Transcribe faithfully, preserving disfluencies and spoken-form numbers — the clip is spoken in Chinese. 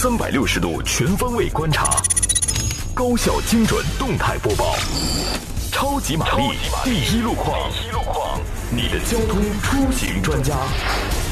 三百六十度全方位观察，高效精准动态播报，超级玛丽第一路况，你的交通出行专家。